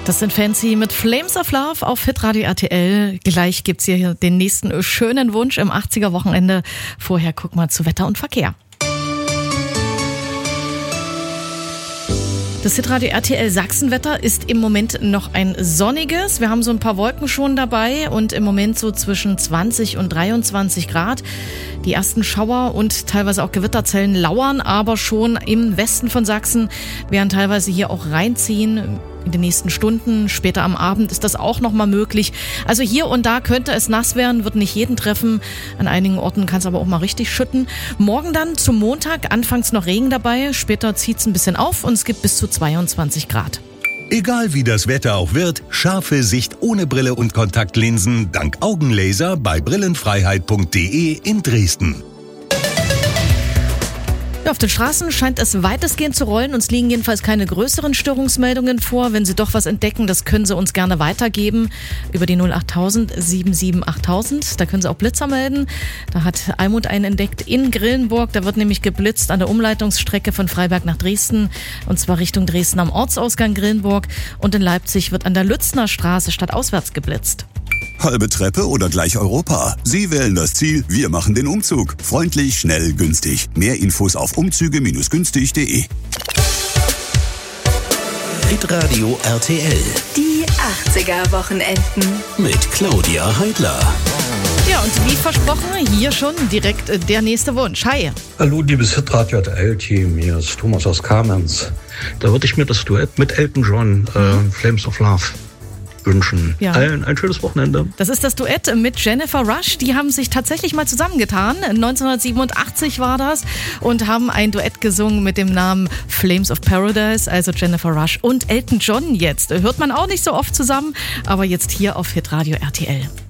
Das sind Fancy mit Flames of Love auf Hitradio RTL. Gleich gibt's hier den nächsten schönen Wunsch im 80er-Wochenende. Vorher guck mal zu Wetter und Verkehr. Das Hitradio RTL Sachsenwetter ist im Moment noch ein sonniges. Wir haben so ein paar Wolken schon dabei und im Moment so zwischen 20 und 23 Grad. Die ersten Schauer und teilweise auch Gewitterzellen lauern aber schon im Westen von Sachsen, werden teilweise hier auch reinziehen. In den nächsten Stunden, später am Abend ist das auch nochmal möglich. Also hier und da könnte es nass werden, wird nicht jeden treffen. An einigen Orten kann es aber auch mal richtig schütten. Morgen dann zum Montag, anfangs noch Regen dabei, später zieht es ein bisschen auf und es gibt bis zu 22 Grad. Egal wie das Wetter auch wird, scharfe Sicht ohne Brille und Kontaktlinsen dank Augenlaser bei brillenfreiheit.de in Dresden. Ja, auf den Straßen scheint es weitestgehend zu rollen. Uns liegen jedenfalls keine größeren Störungsmeldungen vor. Wenn Sie doch was entdecken, das können Sie uns gerne weitergeben über die 08000 77 8000. Da können Sie auch Blitzer melden. Da hat Almut einen entdeckt in Grillenburg. Da wird nämlich geblitzt an der Umleitungsstrecke von Freiberg nach Dresden. Und zwar Richtung Dresden am Ortsausgang Grillenburg. Und in Leipzig wird an der Lützner Straße stadtauswärts geblitzt. Halbe Treppe oder gleich Europa? Sie wählen das Ziel, wir machen den Umzug. Freundlich, schnell, günstig. Mehr Infos auf umzüge-günstig.de. Hitradio RTL. Die 80er-Wochenenden. Mit Claudia Heidler. Ja, und wie versprochen, hier schon direkt der nächste Wunsch. Hi. Hallo, liebes Hitradio RTL-Team. Hier ist Thomas aus Kamenz. Da würde ich mir das Duett mit Elton John, Flames of Love, wünschen. Ja. Allen ein schönes Wochenende. Das ist das Duett mit Jennifer Rush. Die haben sich tatsächlich mal zusammengetan. 1987 war das und haben ein Duett gesungen mit dem Namen Flames of Paradise, also Jennifer Rush und Elton John jetzt. Hört man auch nicht so oft zusammen, aber jetzt hier auf Hitradio RTL.